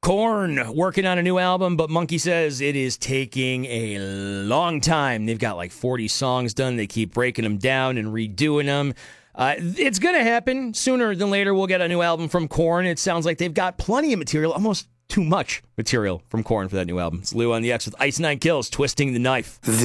Korn working on a new album, but Monkey says it is taking a long time. They've got like 40 songs done. They keep breaking them down and redoing them. It's going to happen sooner than later. We'll get a new album from Korn. It sounds like they've got plenty of material, almost too much material from Korn for that new album. It's Lou on the X with Ice Nine Kills, Twisting the Knife.